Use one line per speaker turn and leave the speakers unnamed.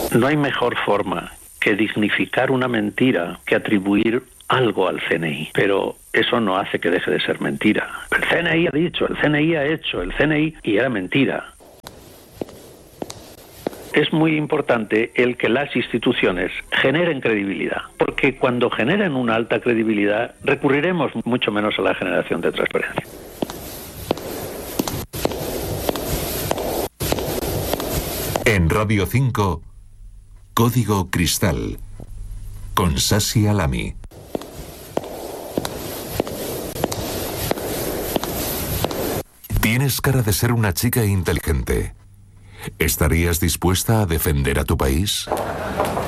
No hay mejor forma que dignificar una mentira que atribuir algo al CNI, pero eso no hace que deje de ser mentira. El CNI ha dicho, el CNI ha hecho, el CNI, y era mentira. Es muy importante el que las instituciones generen credibilidad, porque cuando generen una alta credibilidad recurriremos mucho menos a la generación de transparencia.
En Radio 5, Código Cristal, con Sasi Alami. Tienes cara de ser una chica inteligente. ¿Estarías dispuesta a defender a tu país?